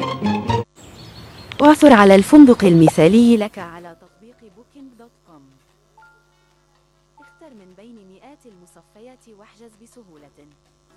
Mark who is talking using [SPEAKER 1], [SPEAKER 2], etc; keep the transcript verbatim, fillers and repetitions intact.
[SPEAKER 1] اعثر على الفندق المثالي لك على تطبيق بوكينج دوت كوم. اختر من بين مئات المصفيات واحجز بسهولة.